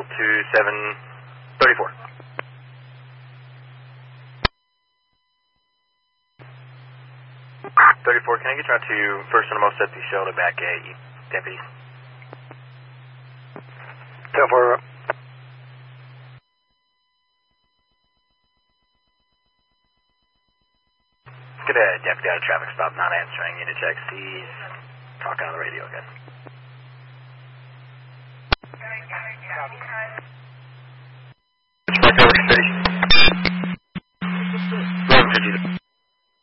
to 734. Can I get you out to first and most at the shoulder back gate, deputies? 10-4. Get a deputy out of traffic stop, not answering. Unit checks. He's talking on the radio again.